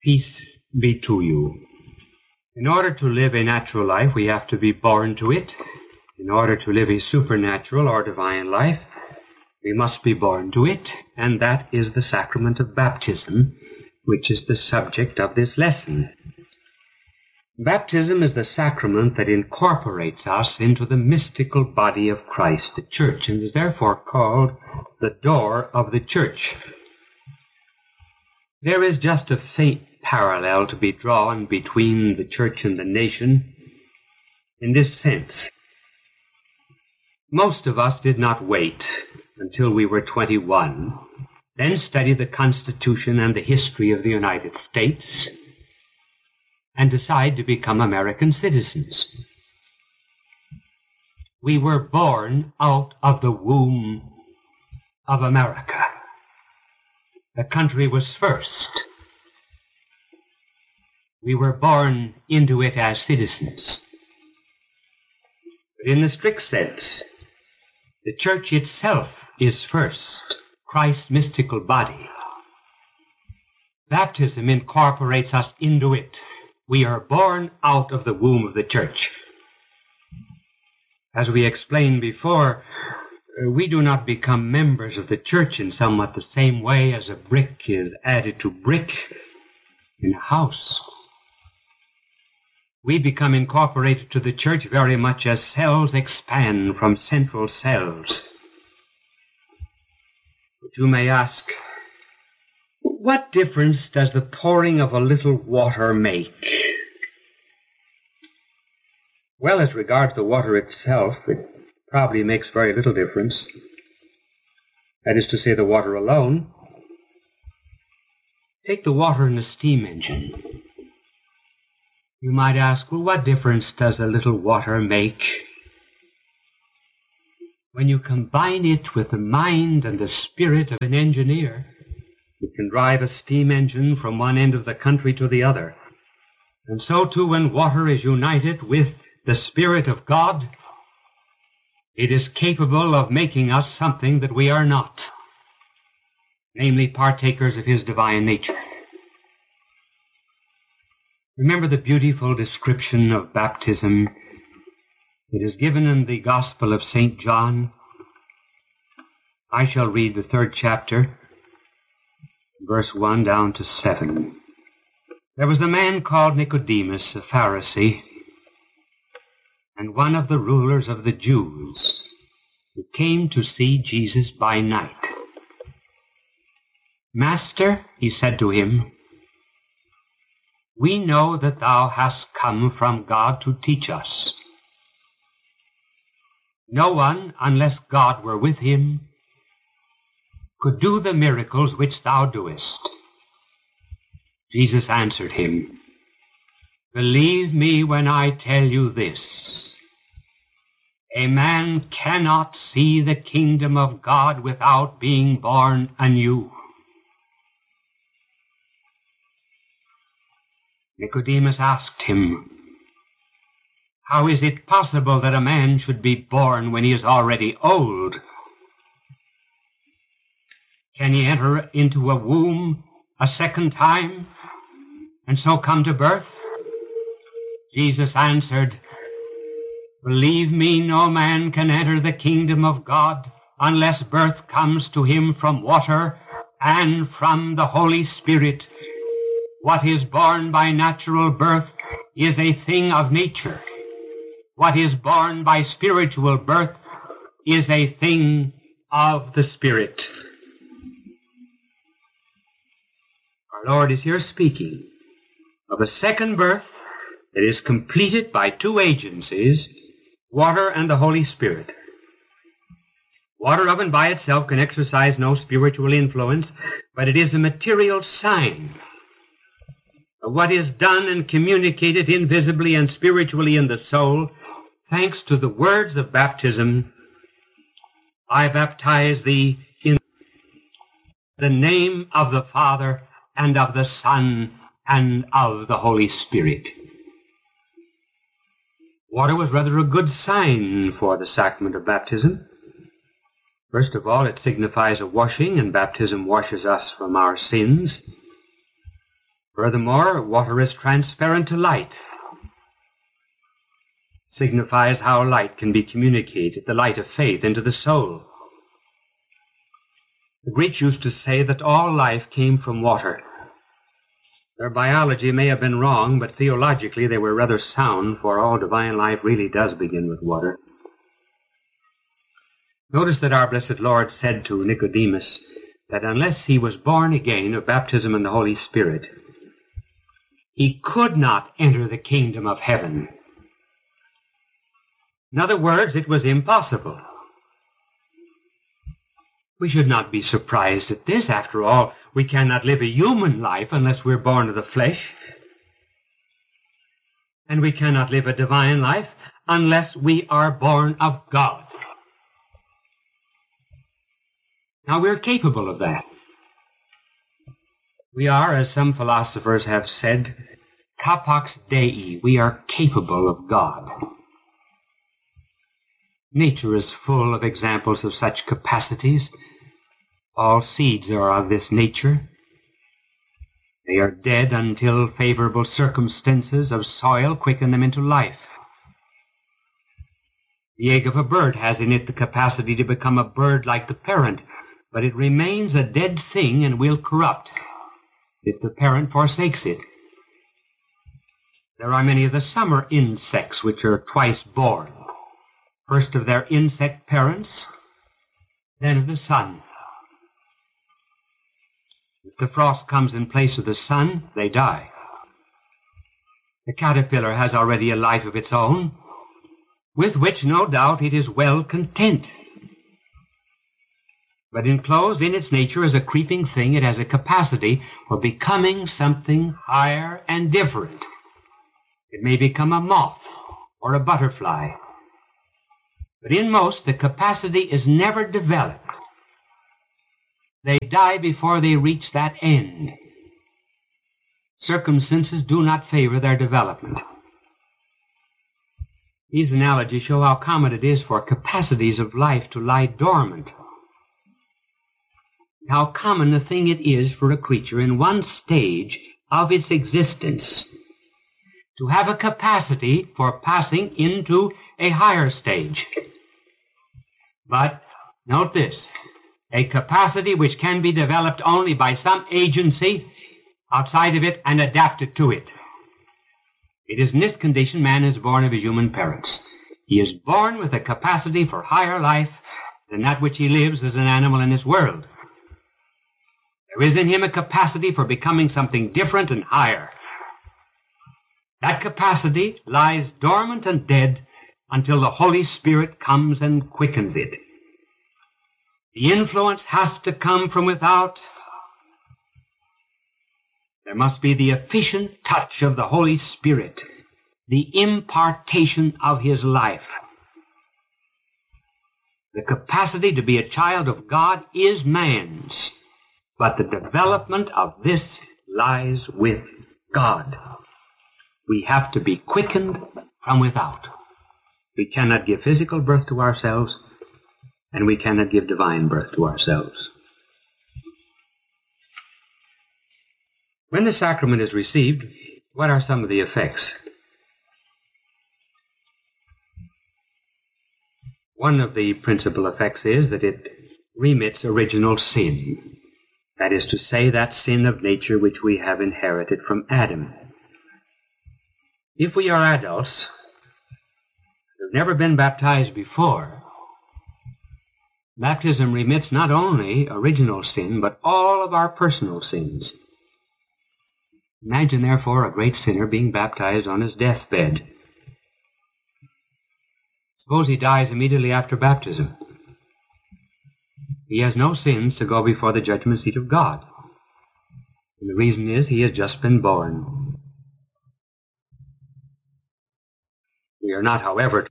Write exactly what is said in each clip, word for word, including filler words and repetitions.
Peace be to you. In order to live a natural life, we have to be born to it. In order to live a supernatural or divine life, we must be born to it, and that is the sacrament of baptism, which is the subject of this lesson. Baptism is the sacrament that incorporates us into the mystical body of Christ, the Church, and is therefore called the door of the Church. There is just a faint parallel to be drawn between the Church and the nation in this sense. Most of us did not wait until we were twenty-one, then study the Constitution and the history of the United States, and decide to become American citizens. We were born out of the womb of America. The country was first. We were born into it as citizens. But in the strict sense, the Church itself is first, Christ's mystical body. Baptism incorporates us into it. We are born out of the womb of the Church. As we explained before, we do not become members of the Church in somewhat the same way as a brick is added to brick in a house. We become incorporated to the Church very much as cells expand from central cells. But you may ask, what difference does the pouring of a little water make? Well, as regards the water itself, it probably makes very little difference. That is to say, the water alone. Take the water in a steam engine. You might ask, well, what difference does a little water make? When you combine it with the mind and the spirit of an engineer, you can drive a steam engine from one end of the country to the other. And so too, when water is united with the Spirit of God, it is capable of making us something that we are not, namely partakers of His divine nature. Remember the beautiful description of baptism that is given in the Gospel of Saint John. I shall read the third chapter, verse one down to seven. There was a man called Nicodemus, a Pharisee, and one of the rulers of the Jews, who came to see Jesus by night. Master, he said to him, we know that thou hast come from God to teach us. No one, unless God were with him, could do the miracles which thou doest. Jesus answered him, believe me when I tell you this. A man cannot see the kingdom of God without being born anew. Nicodemus asked him, how is it possible that a man should be born when he is already old? Can he enter into a womb a second time and so come to birth? Jesus answered, believe me, no man can enter the kingdom of God unless birth comes to him from water and from the Holy Spirit. What is born by natural birth is a thing of nature. What is born by spiritual birth is a thing of the Spirit. Our Lord is here speaking of a second birth that is completed by two agencies, water and the Holy Spirit. Water of and by itself can exercise no spiritual influence, but it is a material sign of what is done and communicated invisibly and spiritually in the soul, thanks to the words of baptism. I baptize thee in the name of the Father and of the Son and of the Holy Spirit. Water was rather a good sign for the sacrament of baptism. First of all, it signifies a washing, and baptism washes us from our sins. Furthermore, water is transparent to light. Signifies how light can be communicated, the light of faith, into the soul. The Greeks used to say that all life came from water. Their biology may have been wrong, but theologically they were rather sound, for all divine life really does begin with water. Notice that our blessed Lord said to Nicodemus that unless he was born again of baptism in the Holy Spirit, he could not enter the kingdom of heaven. In other words, it was impossible. We should not be surprised at this. After all, we cannot live a human life unless we're born of the flesh. And we cannot live a divine life unless we are born of God. Now, we're capable of that. We are, as some philosophers have said, capax Dei. We are capable of God. Nature is full of examples of such capacities. All seeds are of this nature. They are dead until favorable circumstances of soil quicken them into life. The egg of a bird has in it the capacity to become a bird like the parent, but it remains a dead thing and will corrupt if the parent forsakes it. There are many of the summer insects which are twice born, first of their insect parents, then of the sun. If the frost comes in place of the sun, they die. The caterpillar has already a life of its own, with which no doubt it is well content. But enclosed in its nature as a creeping thing, it has a capacity for becoming something higher and different. It may become a moth or a butterfly. But in most, the capacity is never developed. They die before they reach that end. Circumstances do not favor their development. These analogies show how common it is for capacities of life to lie dormant. How common a thing it is for a creature in one stage of its existence to have a capacity for passing into a higher stage. But note this, a capacity which can be developed only by some agency outside of it and adapted to it. It is in this condition man is born of his human parents. He is born with a capacity for higher life than that which he lives as an animal in this world. There is in him a capacity for becoming something different and higher. That capacity lies dormant and dead until the Holy Spirit comes and quickens it. The influence has to come from without. There must be the efficient touch of the Holy Spirit, the impartation of his life. The capacity to be a child of God is man's, but the development of this lies with God. We have to be quickened from without. We cannot give physical birth to ourselves, and we cannot give divine birth to ourselves. When the sacrament is received, what are some of the effects? One of the principal effects is that it remits original sin. That is to say, that sin of nature which we have inherited from Adam. If we are adults who have never been baptized before, baptism remits not only original sin, but all of our personal sins. Imagine, therefore, a great sinner being baptized on his deathbed. Suppose he dies immediately after baptism. He has no sins to go before the judgment seat of God. And the reason is he has just been born. We are not, however,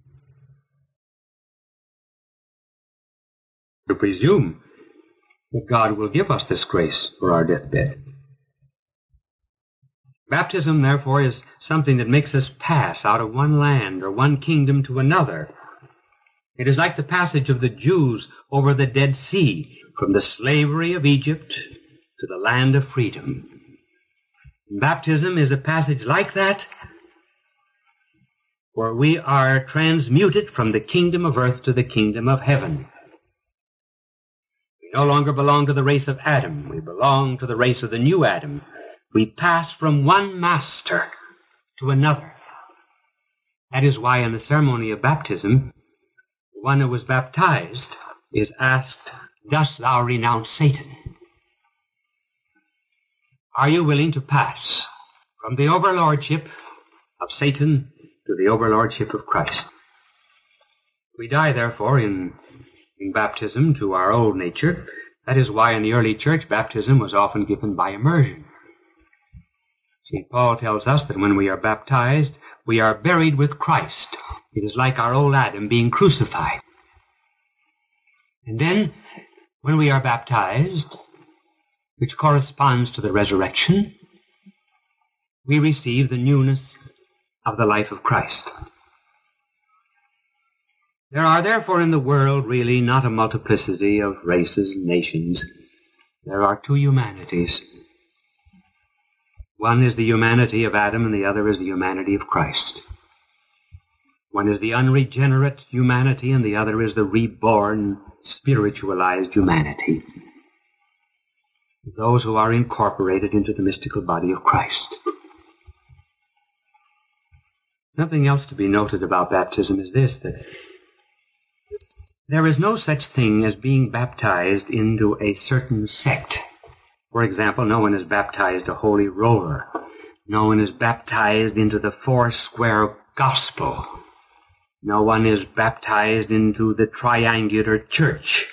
to presume that God will give us this grace for our deathbed. Baptism, therefore, is something that makes us pass out of one land or one kingdom to another. It is like the passage of the Jews over the Dead Sea, from the slavery of Egypt to the land of freedom. Baptism is a passage like that, where we are transmuted from the kingdom of earth to the kingdom of heaven. We no longer belong to the race of Adam. We belong to the race of the new Adam. We pass from one master to another. That is why in the ceremony of baptism, the one who was baptized is asked, "Dost thou renounce Satan?" Are you willing to pass from the overlordship of Satan to the overlordship of Christ? We die, therefore, in, in baptism to our old nature. That is why in the early church, baptism was often given by immersion. Saint Paul tells us that when we are baptized, we are buried with Christ. It is like our old Adam being crucified. And then, when we are baptized, which corresponds to the resurrection, we receive the newness of the life of Christ. There are therefore in the world really not a multiplicity of races and nations. There are two humanities. One is the humanity of Adam and the other is the humanity of Christ. One is the unregenerate humanity and the other is the reborn, spiritualized humanity. Those who are incorporated into the mystical body of Christ. Something else to be noted about baptism is this, that there is no such thing as being baptized into a certain sect. For example, no one is baptized a holy roller. No one is baptized into the Foursquare gospel. No one is baptized into the triangular church.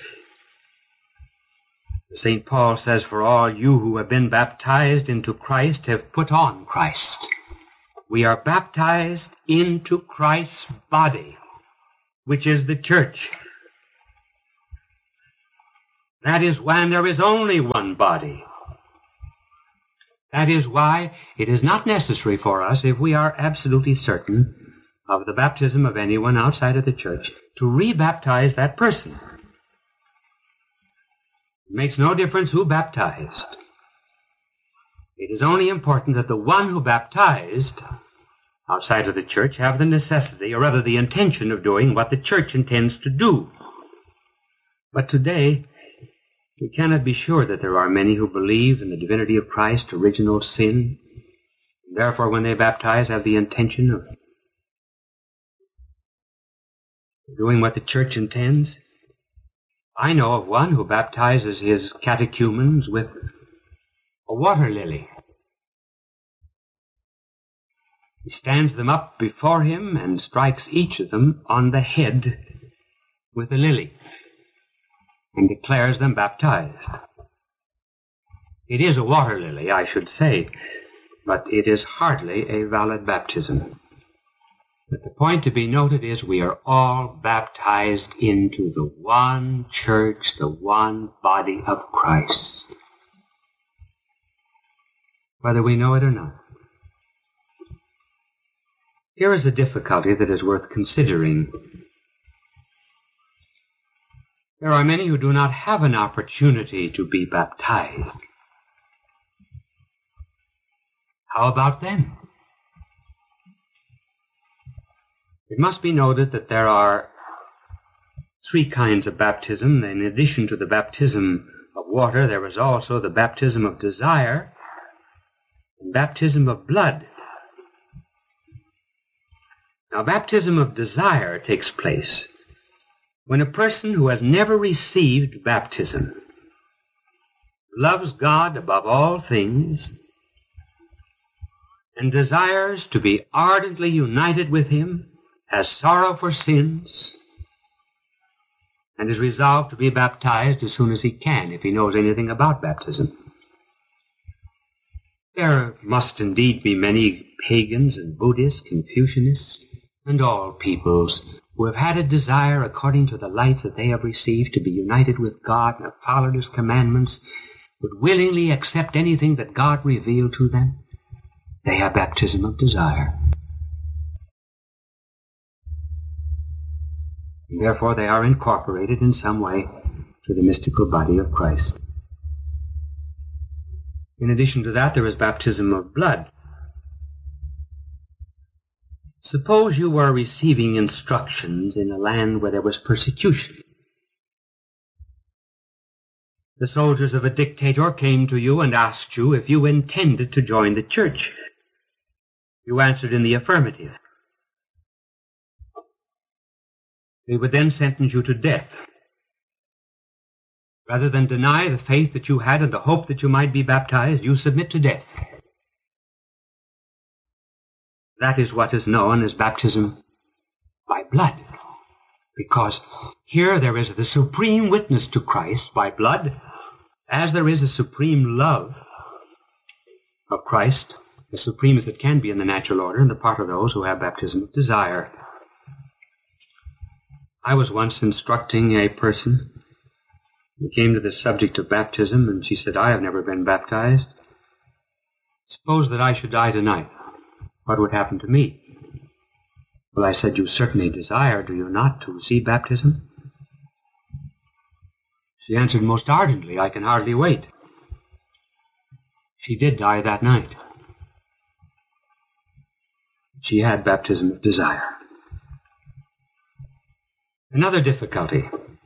Saint Paul says, "For all you who have been baptized into Christ have put on Christ." We are baptized into Christ's body, which is the church. That is when there is only one body. That is why it is not necessary for us, if we are absolutely certain of the baptism of anyone outside of the church, to rebaptize that person. It makes no difference who baptized. It is only important that the one who baptized outside of the church have the necessity, or rather the intention, of doing what the church intends to do. But today, we cannot be sure that there are many who believe in the divinity of Christ, original sin, and therefore when they baptize have the intention of doing what the church intends. I know of one who baptizes his catechumens with a water lily. He stands them up before him and strikes each of them on the head with a lily and declares them baptized. It is a water lily, I should say, but it is hardly a valid baptism. But the point to be noted is we are all baptized into the one church, the one body of Christ, whether we know it or not. Here is a difficulty that is worth considering. There are many who do not have an opportunity to be baptized. How about them? It must be noted that there are three kinds of baptism. In addition to the baptism of water, there is also the baptism of desire and baptism of blood. Now, baptism of desire takes place when a person who has never received baptism loves God above all things and desires to be ardently united with him, has sorrow for sins, and is resolved to be baptized as soon as he can, if he knows anything about baptism. There must indeed be many pagans and Buddhists, Confucianists, and all peoples who have had a desire according to the light that they have received to be united with God and have followed his commandments, would willingly accept anything that God revealed to them. They have baptism of desire. And therefore they are incorporated in some way to the mystical body of Christ. In addition to that, there is baptism of blood. Suppose you were receiving instructions in a land where there was persecution. The soldiers of a dictator came to you and asked you if you intended to join the church. You answered in the affirmative. They would then sentence you to death. Rather than deny the faith that you had and the hope that you might be baptized, you submit to death. That is what is known as baptism by blood. Because here there is the supreme witness to Christ by blood, as there is a supreme love of Christ, as supreme as it can be in the natural order, on the part of those who have baptism of desire. I was once instructing a person. We came to the subject of baptism, and she said, I have never been baptized. Suppose that I should die tonight. What would happen to me? Well, I said, you certainly desire, do you not, to receive baptism? She answered most ardently, I can hardly wait. She did die that night. She had baptism of desire. Another difficulty.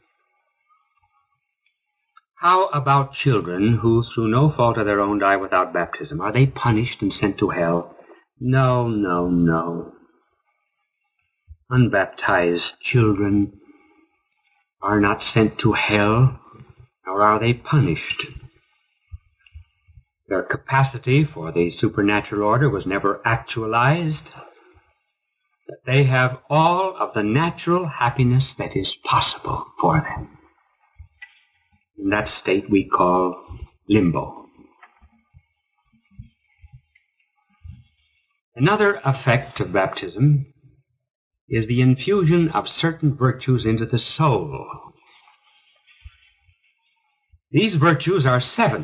How about children who, through no fault of their own, die without baptism? Are they punished and sent to hell? No, no, no. Unbaptized children are not sent to hell, nor are they punished. Their capacity for the supernatural order was never actualized, but they have all of the natural happiness that is possible for them. In that state we call limbo. Another effect of baptism is the infusion of certain virtues into the soul. These virtues are seven: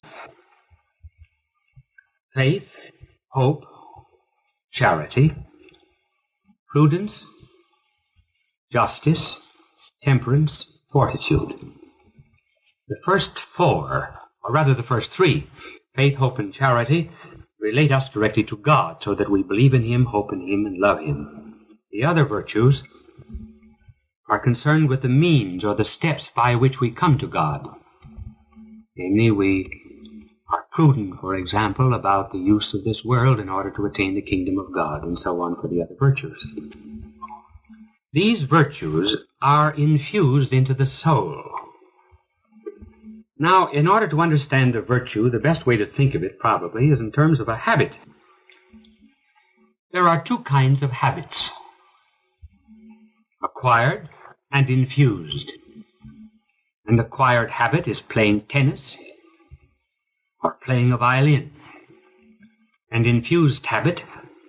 faith, hope, charity, prudence, justice, temperance, fortitude. The first four, or rather the first three, faith, hope, and charity, relate us directly to God, so that we believe in Him, hope in Him, and love Him. The other virtues are concerned with the means or the steps by which we come to God. Namely, we are prudent, for example, about the use of this world in order to attain the kingdom of God, and so on for the other virtues. These virtues are infused into the soul. Now, in order to understand a virtue, the best way to think of it probably is in terms of a habit. There are two kinds of habits: acquired and infused. An acquired habit is playing tennis or playing a violin. An infused habit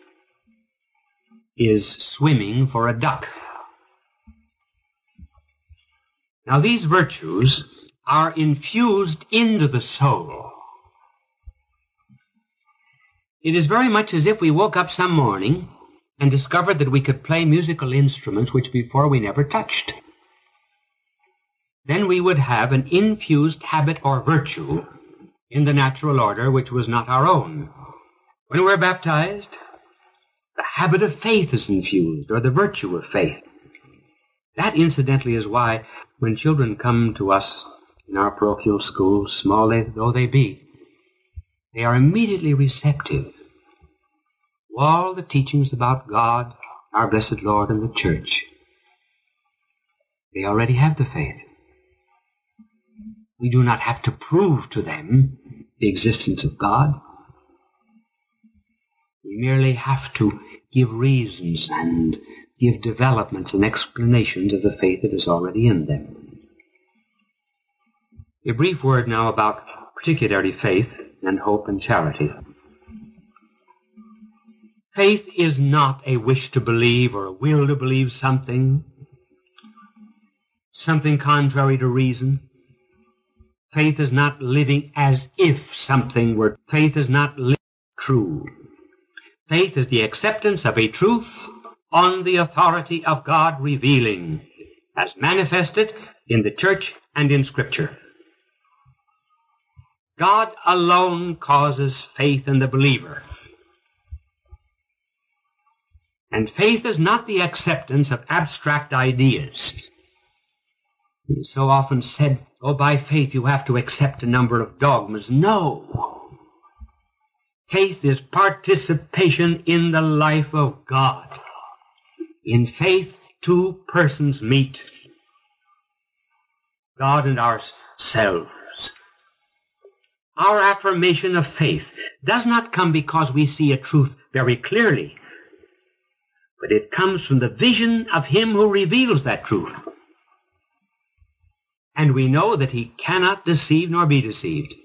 is swimming for a duck. Now, these virtues are infused into the soul. It is very much as if we woke up some morning and discovered that we could play musical instruments which before we never touched. Then we would have an infused habit or virtue in the natural order which was not our own. When we're baptized, the habit of faith is infused, or the virtue of faith. That, incidentally, is why when children come to us in our parochial schools, small though they be, they are immediately receptive to all the teachings about God, our blessed Lord, and the Church. They already have the faith. We do not have to prove to them the existence of God. We merely have to give reasons and give developments and explanations of the faith that is already in them. A brief word now about particularly faith and hope and charity. Faith is not a wish to believe or a will to believe something, something contrary to reason. Faith is not living as if something were. Faith is not living true. Faith is the acceptance of a truth on the authority of God revealing, as manifested in the Church and in Scripture. God alone causes faith in the believer. And faith is not the acceptance of abstract ideas. It is so often said, oh, by faith you have to accept a number of dogmas. No. Faith is participation in the life of God. In faith, two persons meet, God and ourselves. Our affirmation of faith does not come because we see a truth very clearly, but it comes from the vision of him who reveals that truth. And we know that he cannot deceive nor be deceived.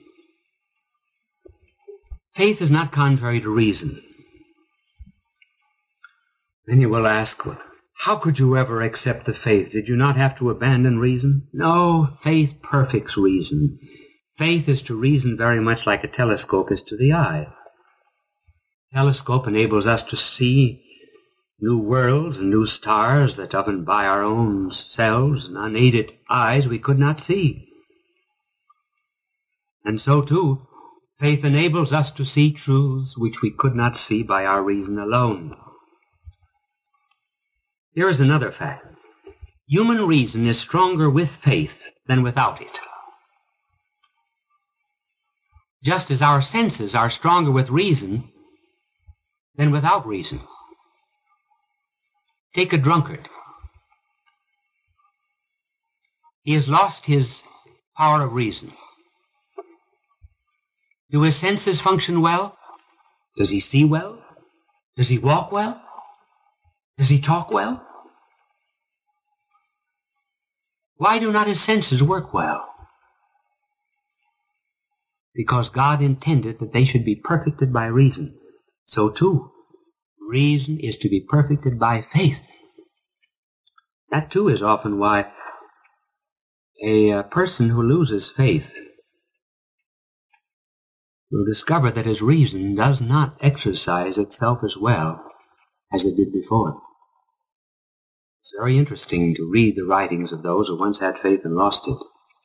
Faith is not contrary to reason. Then you will ask, well, how could you ever accept the faith? Did you not have to abandon reason? No, faith perfects reason. Faith is to reason very much like a telescope is to the eye. A telescope enables us to see new worlds and new stars that often by our own selves and unaided eyes we could not see. And so too, faith enables us to see truths which we could not see by our reason alone. Here is another fact. Human reason is stronger with faith than without it. Just as our senses are stronger with reason than without reason. Take a drunkard. He has lost his power of reason. Do his senses function well? Does he see well? Does he walk well? Does he talk well? Why do not his senses work well? Because God intended that they should be perfected by reason. So too, reason is to be perfected by faith. That too is often why a, a person who loses faith will discover that his reason does not exercise itself as well as it did before. It's very interesting to read the writings of those who once had faith and lost it.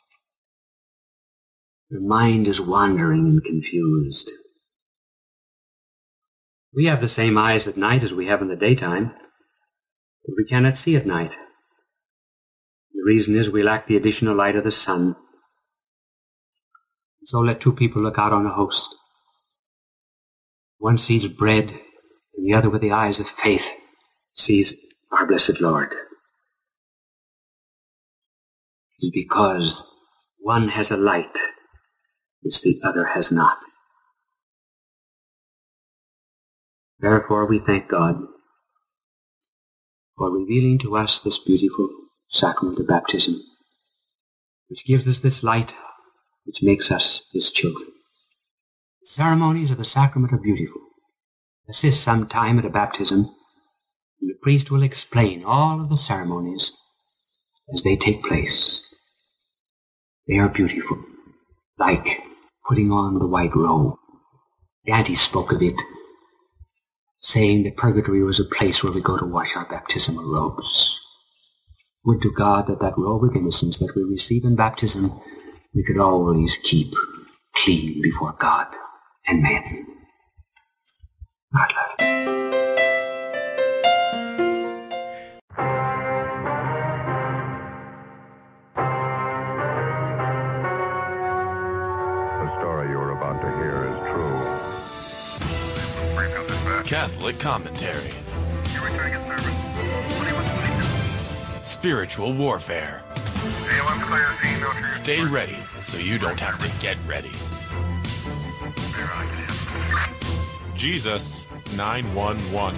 Their mind is wandering and confused. We have the same eyes at night as we have in the daytime, but we cannot see at night. The reason is we lack the additional light of the sun. So let two people look out on a host. One sees bread, and the other with the eyes of faith sees our blessed Lord. It is because one has a light which the other has not. Therefore we thank God for revealing to us this beautiful sacrament of baptism, which gives us this light which makes us his children. The ceremonies of the sacrament are beautiful. Assist some time at a baptism, and the priest will explain all of the ceremonies as they take place. They are beautiful, like putting on the white robe. Dante spoke of it, saying that purgatory was a place where we go to wash our baptismal robes. Would to God that that robe of innocence that we receive in baptism we could always keep clean before God and man. God love you. The story you're about to hear is true. Catholic commentary. Spiritual warfare. Stay ready so you don't have to get ready. Jesus nine one one.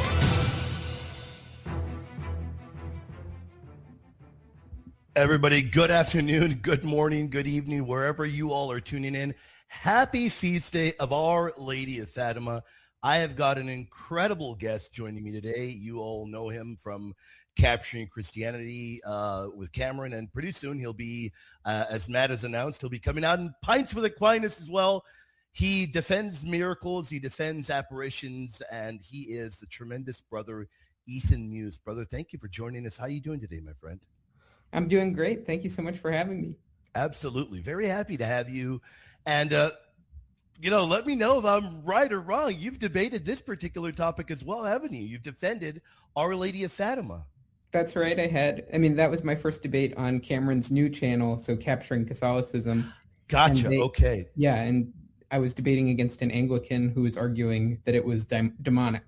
Everybody, good afternoon, good morning, good evening, wherever you all are tuning in. Happy feast day of Our Lady of Fatima. I have got an incredible guest joining me today. You all know him from Capturing Christianity uh, with Cameron, and pretty soon he'll be, uh, as Matt has announced, he'll be coming out in Pints with Aquinas as well. He defends miracles, he defends apparitions, and he is the tremendous brother Ethan Muse. Brother, thank you for joining us. How are you doing today, my friend? I'm doing great. Thank you so much for having me. Absolutely. Very happy to have you. And, uh, you know, let me know if I'm right or wrong. You've debated this particular topic as well, haven't you? You've defended Our Lady of Fatima. That's right, I had. I mean, that was my first debate on Cameron's new channel, so Capturing Catholicism. Gotcha. They, okay. Yeah, and I was debating against an Anglican who was arguing that it was dim- demonic.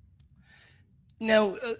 Now, uh,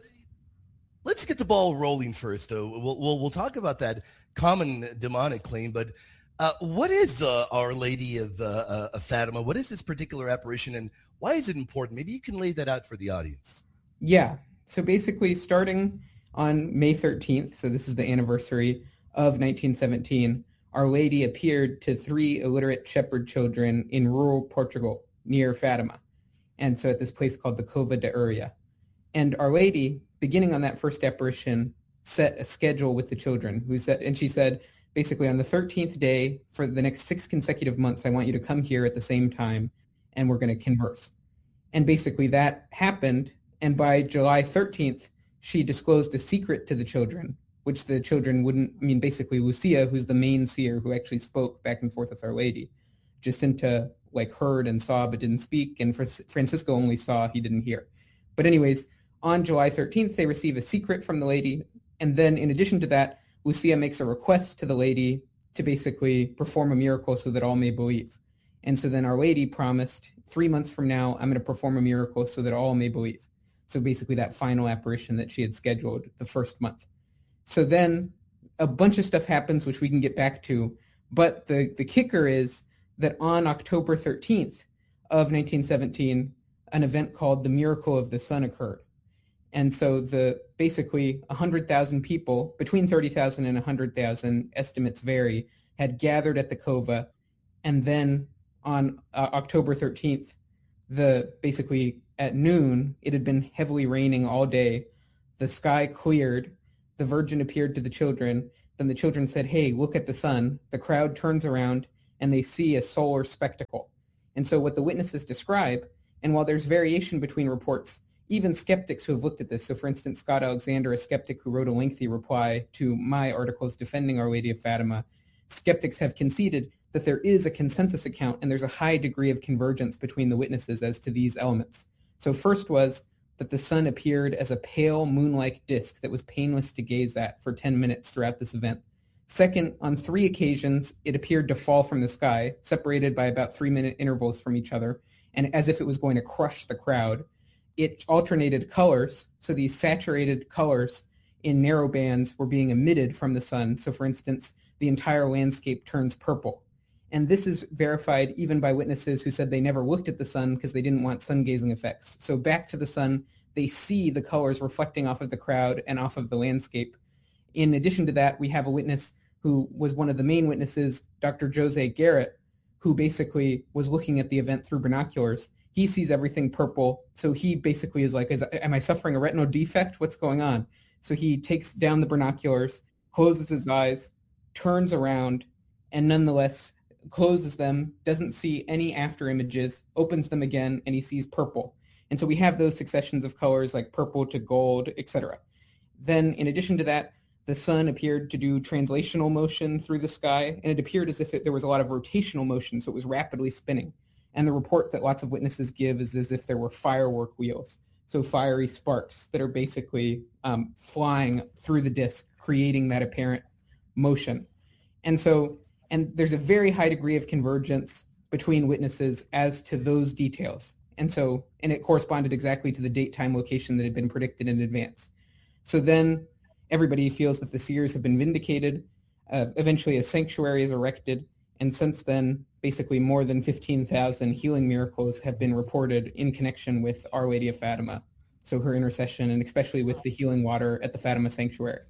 let's get the ball rolling first. Though we'll, we'll we'll talk about that common demonic claim. But uh, what is uh, Our Lady of, uh, uh, of Fatima? What is this particular apparition, and why is it important? Maybe you can lay that out for the audience. Yeah. So basically, starting on May thirteenth, so this is the anniversary of nineteen seventeen, Our Lady appeared to three illiterate shepherd children in rural Portugal near Fatima, and so at this place called the Cova da Uria. And Our Lady, beginning on that first apparition, set a schedule with the children. Who said, and she said, basically, on the thirteenth day for the next six consecutive months, I want you to come here at the same time, and we're going to converse. And basically that happened, and by July thirteenth, she disclosed a secret to the children, which the children wouldn't, I mean, basically Lucia, who's the main seer who actually spoke back and forth with Our Lady. Jacinta, like, heard and saw but didn't speak, and Francisco only saw, he didn't hear. But anyways, on July thirteenth, they receive a secret from the lady, and then in addition to that, Lucia makes a request to the lady to basically perform a miracle so that all may believe. And so then Our Lady promised, three months from now, I'm going to perform a miracle so that all may believe. So basically that final apparition that she had scheduled the first month. So then a bunch of stuff happens, which we can get back to. But the, the kicker is that on October thirteenth of nineteen seventeen, an event called the Miracle of the Sun occurred. And so the basically one hundred thousand people, between thirty thousand and one hundred thousand, estimates vary, had gathered at the Cova. And then on uh, October thirteenth, the basically at noon, it had been heavily raining all day. The sky cleared. The Virgin appeared to the children. Then the children said, hey, look at the sun. The crowd turns around and they see a solar spectacle. And so what the witnesses describe, and while there's variation between reports, even skeptics who have looked at this, so for instance, Scott Alexander, a skeptic who wrote a lengthy reply to my articles defending Our Lady of Fatima, skeptics have conceded that there is a consensus account and there's a high degree of convergence between the witnesses as to these elements. So first was that the sun appeared as a pale moon-like disk that was painless to gaze at for ten minutes throughout this event. Second, on three occasions, it appeared to fall from the sky, separated by about three-minute intervals from each other, and as if it was going to crush the crowd. It alternated colors, so these saturated colors in narrow bands were being emitted from the sun. So for instance, the entire landscape turns purple. And this is verified even by witnesses who said they never looked at the sun because they didn't want sun-gazing effects. So back to the sun, they see the colors reflecting off of the crowd and off of the landscape. In addition to that, we have a witness who was one of the main witnesses, Doctor Jose Garrett, who basically was looking at the event through binoculars. He sees everything purple, so he basically is like, is, am I suffering a retinal defect? What's going on? So he takes down the binoculars, closes his eyes, turns around, and nonetheless closes them, doesn't see any after images, opens them again, and he sees purple. And so we have those successions of colors like purple to gold, et cetera. Then in addition to that, the sun appeared to do translational motion through the sky, and it appeared as if it, there was a lot of rotational motion, so it was rapidly spinning. And the report that lots of witnesses give is as if there were firework wheels, so fiery sparks that are basically um, flying through the disk, creating that apparent motion. And so, and there's a very high degree of convergence between witnesses as to those details. And so, and it corresponded exactly to the date, time, location that had been predicted in advance. So then everybody feels that the seers have been vindicated. Uh, eventually a sanctuary is erected. And since then, basically more than fifteen thousand healing miracles have been reported in connection with Our Lady of Fatima. So her intercession, and especially with the healing water at the Fatima Sanctuary.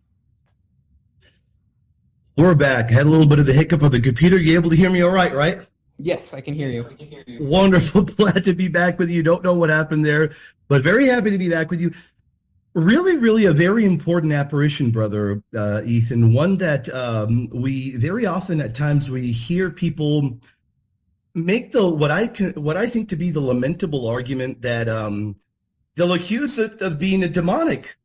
We're back. I had a little bit of a hiccup on the computer. You able to hear me all right, right? Yes, I can hear you. Wonderful. Glad to be back with you. Don't know what happened there, but very happy to be back with you. Really, really a very important apparition, brother uh, Ethan, one that um, we very often at times we hear people make the what I can, what I think to be the lamentable argument that um, they'll accuse it of being a demonic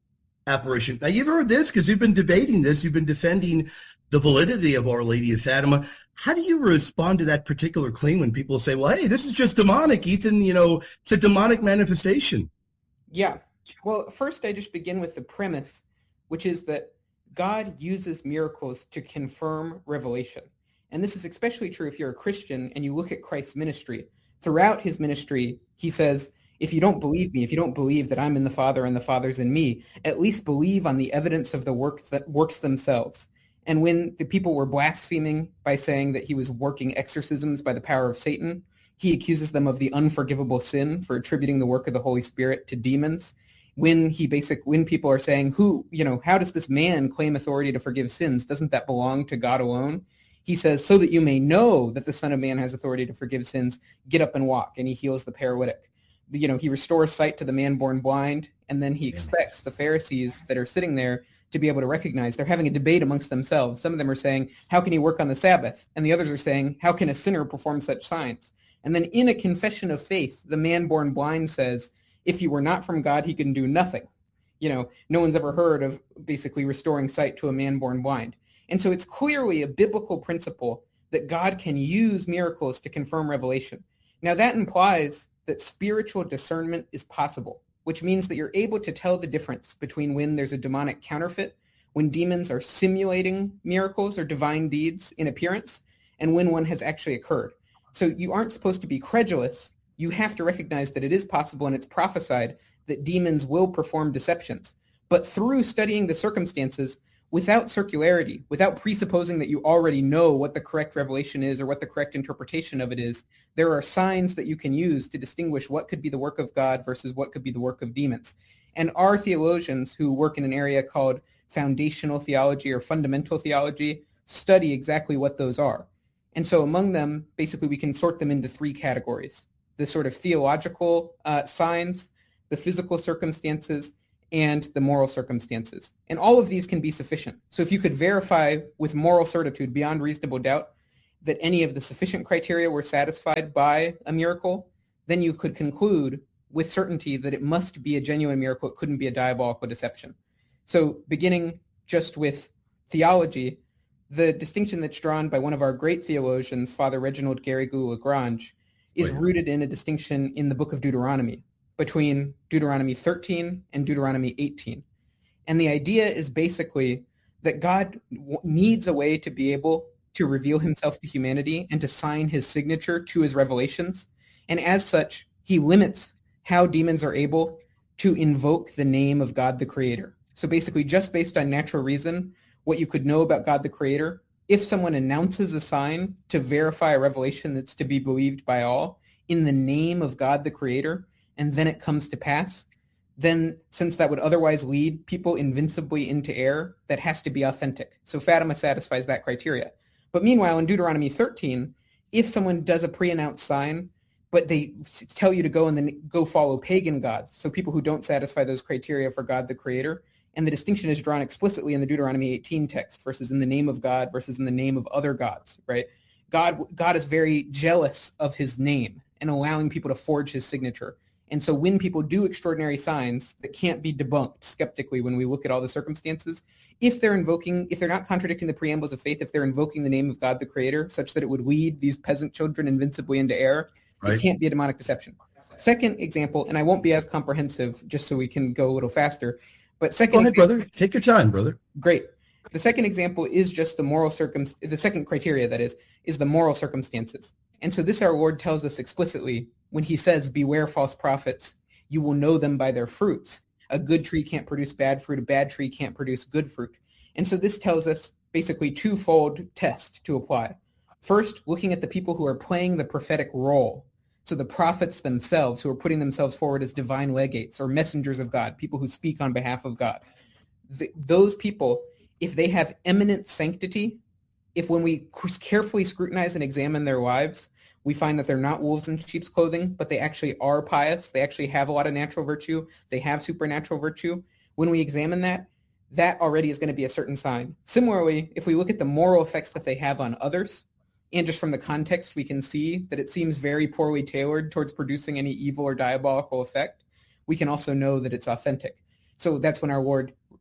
apparition. Now, you've heard this because you've been debating this. You've been defending the validity of Our Lady of Fatima. How do you respond to that particular claim when people say, well, hey, this is just demonic, Ethan, you know, it's a demonic manifestation? Yeah. Well, first I just begin with the premise, which is that God uses miracles to confirm revelation. And this is especially true if you're a Christian and you look at Christ's ministry. Throughout his ministry, he says, if you don't believe me, if you don't believe that I'm in the Father and the Father's in me, at least believe on the evidence of the work that works themselves. And when the people were blaspheming by saying that he was working exorcisms by the power of Satan, he accuses them of the unforgivable sin for attributing the work of the Holy Spirit to demons. When he basic, when people are saying, who, you know, how does this man claim authority to forgive sins? Doesn't that belong to God alone? He says, so that you may know that the Son of Man has authority to forgive sins, get up and walk. And he heals the paralytic. You know, he restores sight to the man born blind. And then he expects the Pharisees that are sitting there to be able to recognize. They're having a debate amongst themselves. Some of them are saying, how can he work on the Sabbath? And the others are saying, how can a sinner perform such signs? And then in a confession of faith, the man born blind says, if he were not from God, he can do nothing. You know, no one's ever heard of basically restoring sight to a man born blind. And so it's clearly a biblical principle that God can use miracles to confirm revelation. Now that implies that spiritual discernment is possible, which means that you're able to tell the difference between when there's a demonic counterfeit, when demons are simulating miracles or divine deeds in appearance, and when one has actually occurred. So you aren't supposed to be credulous. You have to recognize that it is possible and it's prophesied that demons will perform deceptions. But through studying the circumstances, without circularity, without presupposing that you already know what the correct revelation is or what the correct interpretation of it is, there are signs that you can use to distinguish what could be the work of God versus what could be the work of demons. And our theologians who work in an area called foundational theology or fundamental theology study exactly what those are. And so among them, basically we can sort them into three categories: the sort of theological uh, signs, the physical circumstances, and the moral circumstances. And all of these can be sufficient. So if you could verify with moral certitude beyond reasonable doubt that any of the sufficient criteria were satisfied by a miracle, then you could conclude with certainty that it must be a genuine miracle. It couldn't be a diabolical deception. So beginning just with theology, the distinction that's drawn by one of our great theologians, Father Reginald Garrigou-Lagrange, is rooted in a distinction in the book of Deuteronomy between Deuteronomy thirteen and Deuteronomy eighteen. And the idea is basically that God w- needs a way to be able to reveal himself to humanity and to sign his signature to his revelations. And as such, he limits how demons are able to invoke the name of God the Creator. So basically, just based on natural reason, what you could know about God the Creator, if someone announces a sign to verify a revelation that's to be believed by all in the name of God the Creator, and then it comes to pass, then since that would otherwise lead people invincibly into error, that has to be authentic. So Fatima satisfies that criteria. But meanwhile, in Deuteronomy thirteen, if someone does a pre-announced sign, but they tell you to go and then go follow pagan gods, so people who don't satisfy those criteria for God the Creator, and the distinction is drawn explicitly in the Deuteronomy eighteen text versus in the name of God versus in the name of other gods, right? God, God is very jealous of his name and allowing people to forge his signature. And so when people do extraordinary signs that can't be debunked skeptically when we look at all the circumstances, if they're invoking, if they're not contradicting the preambles of faith, if they're invoking the name of God the Creator such that it would lead these peasant children invincibly into error, right, it can't be a demonic deception. Second example, and I won't be as comprehensive just so we can go a little faster, but second Go ahead, example, brother. Take your time, brother. Great. The second example is just the moral circum. The second criteria, that is, is the moral circumstances. And so this our Lord tells us explicitly when he says, beware false prophets, you will know them by their fruits. A good tree can't produce bad fruit. A bad tree can't produce good fruit. And so this tells us basically twofold test to apply. First, looking at the people who are playing the prophetic role. So the prophets themselves who are putting themselves forward as divine legates or messengers of God, people who speak on behalf of God. The, those people, if they have eminent sanctity, if when we carefully scrutinize and examine their lives, we find that they're not wolves in sheep's clothing, but they actually are pious. They actually have a lot of natural virtue. They have supernatural virtue. When we examine that, that already is going to be a certain sign. Similarly, if we look at the moral effects that they have on others, and just from the context, we can see that it seems very poorly tailored towards producing any evil or diabolical effect, we can also know that it's authentic. So that's when our Lord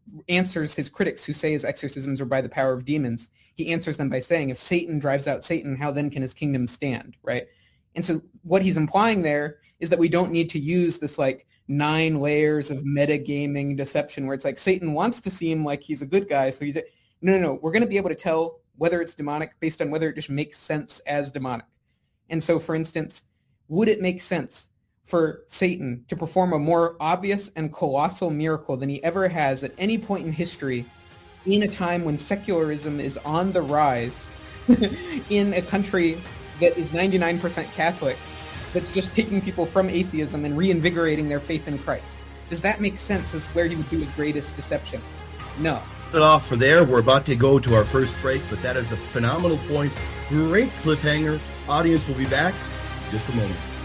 answers his critics who say his exorcisms are by the power of demons. He answers them by saying, if Satan drives out Satan, how then can his kingdom stand, right? And so what he's implying there is that we don't need to use this like nine layers of metagaming deception where it's like Satan wants to seem like he's a good guy. So he's a, no, no, no. We're going to be able to tell whether it's demonic based on whether it just makes sense as demonic. And so, for instance, would it make sense for Satan to perform a more obvious and colossal miracle than he ever has at any point in history in a time when secularism is on the rise in a country that is ninety-nine percent Catholic, that's just taking people from atheism and reinvigorating their faith in Christ? Does that make sense as where he would do his greatest deception? No. It off for there. We're about to go to our first break, but that is a phenomenal point. Great cliffhanger. Audience will be back in just a moment.